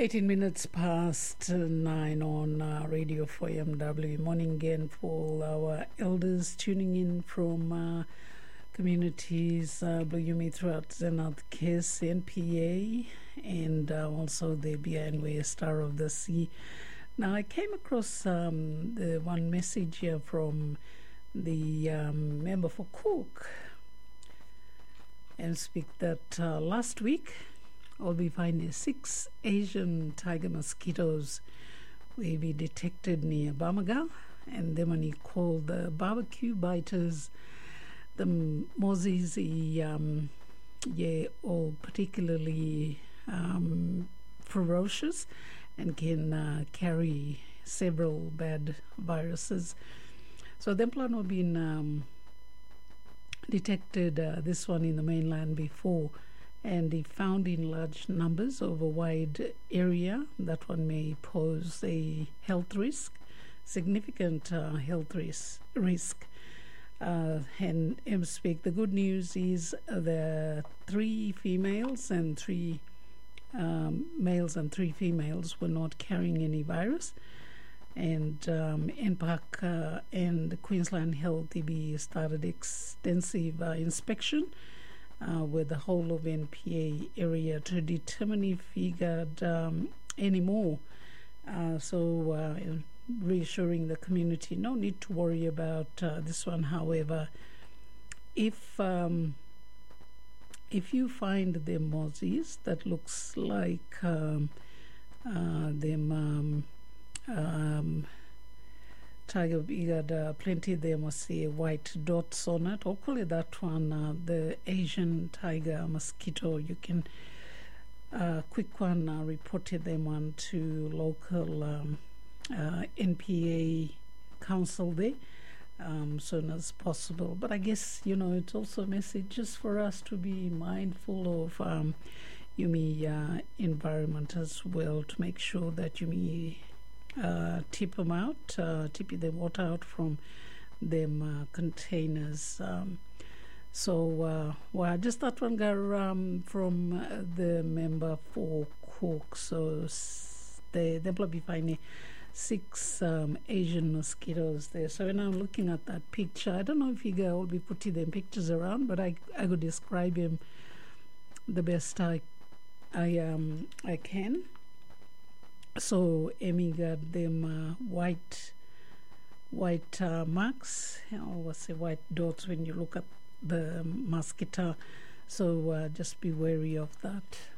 18 minutes past 9 on Radio 4MW. Morning again for our elders tuning in from communities Bluyumi throughout Zenith Kiss, NPA, and also the BNW Star of the Sea. Now, I came across the one message here from the member for Cook and speak that last week I'll be finding 6 Asian tiger mosquitoes will be detected near Bamaga, and then when he called the barbecue biters, the mozzies, all particularly ferocious and can carry several bad viruses. So the plan have been detected this one in the mainland before, and if found in large numbers over a wide area, that one may pose a health risk, significant health risk. And speak, the good news is the 3 females and 3 males and 3 females were not carrying any virus. And NPAC and Queensland Health EB started extensive inspection with the whole of NPA area to determine if he got any more. So reassuring the community, no need to worry about this one. However, if you find the mozzies that looks like them tiger, we got plenty. There must see white dots on it. I'll call it that one, the Asian tiger mosquito. You can quick one reported them on to local NPA council there soon as possible. But I guess, it's also a message just for us to be mindful of environment as well, to make sure that tip them out, tip the water out from them containers. Just that one got from the member for Cook. So they'll be finding 6 Asian mosquitoes there. So when I'm looking at that picture, I don't know if you guys will be putting them pictures around, but I could describe him the best I can. So Amy got them white marks, or say white dots when you look at the mosquito. So just be wary of that.